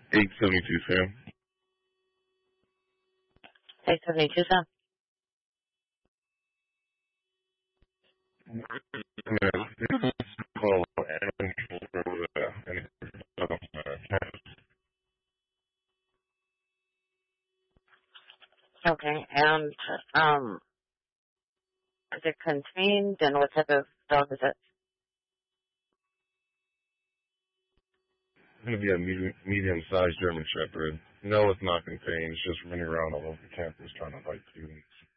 872, Sam. 872, Sam. Okay, and is it contained, and what type of dog is it? It's going to be a medium-sized German Shepherd. No, it's not contained. It's just running around all over the campus trying to bite students.